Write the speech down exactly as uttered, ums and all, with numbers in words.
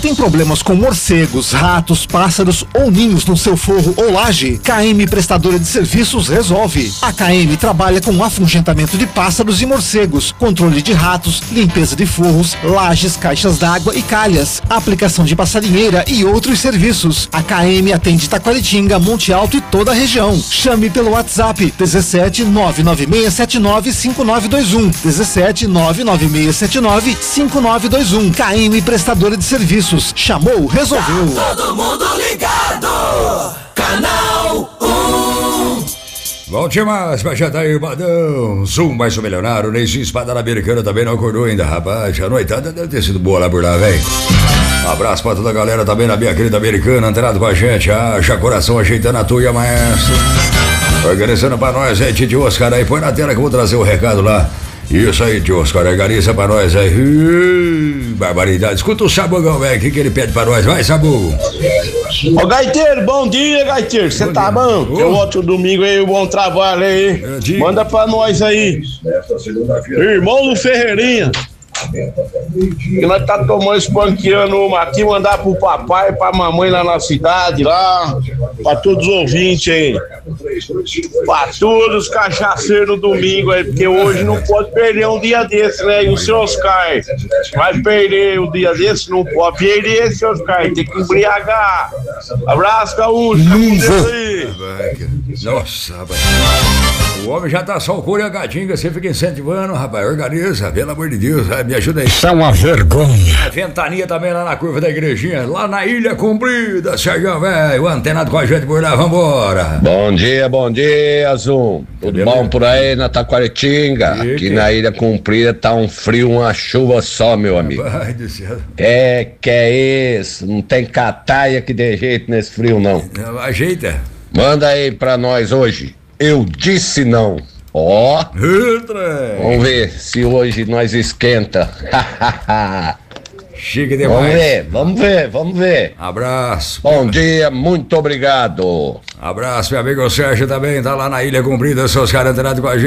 Tem problemas com morcegos, ratos, pássaros ou ninhos no seu forro ou laje? K M Prestadora de Serviços resolve. A K M trabalha com afugentamento de pássaros e morcegos, controle de ratos, limpeza de forros, lajes, caixas d'água e calhas, aplicação de passarinheira e outros serviços. A K M atende Taquaritinga, Monte Alto e toda a região. Chame pelo WhatsApp dezessete nove nove seis sete nove cinco nove dois um. dezessete nove nove seis sete nove cinco nove dois um. K M Prestadora de Serviços. Chamou, resolveu. Tá todo mundo ligado. Canal um. Volte mais, mas já tá aí, Badão. Zoom, mais o milionário. Neyzinho Espada Americana também não acordou ainda, rapaz. A noitada deve ter sido boa lá por lá, velho. Abraço pra toda a galera também na minha querida Americana, antenado com a gente. Acha coração ajeitando a tuia, maestro. Organizando pra nós aí, tio Oscar aí. Põe na tela que eu vou trazer o recado lá. Isso aí, tio Oscar, organiza pra nós aí. Ih, barbaridade. Escuta o Sabugão, velho. O que, que ele pede pra nós? Vai, Sabu. Ô, Gaiteiro, bom dia, Gaiteiro. Você tá bom? Que oh. Outro domingo aí, bom trabalho aí. Manda pra nós aí. Irmão do Ferreirinha. Que nós tá tomando espanqueando uma aqui, mandar pro papai e pra mamãe lá na cidade, lá, pra todos os ouvintes aí, pra todos os cachaceiros no domingo aí, porque hoje não pode perder um dia desse, né? E o seu Oscar vai perder um dia desse, não pode perder, seu Oscar, tem que embriagar. Abraço, Gaúcho, nossa, rapaz. O homem já tá só o couro e a gatinga, você fica incentivando, rapaz, organiza, pelo amor de Deus, me ajuda aí. Isso é uma vergonha. A ventania também lá na curva da igrejinha, lá na Ilha Comprida, Sérgio, velho, antenado com a gente por lá, vambora. Bom dia, bom dia, Zoom. Tudo Beleza? Bom por aí na Taquaritinga? E aqui que? Na Ilha Comprida tá um frio, uma chuva só, meu amigo. Pai do céu. É, que é isso? Não tem cataia que dê jeito nesse frio, não. Ajeita. Manda aí pra nós hoje. Eu disse não. Ó. Oh. Vamos ver se hoje nós esquenta. Chique demais. Vamos ver, vamos ver, vamos ver. Abraço. Bom dia, muito obrigado. Abraço, meu amigo Sérgio também, tá lá na Ilha Comprida, seus caras antenados com a gente.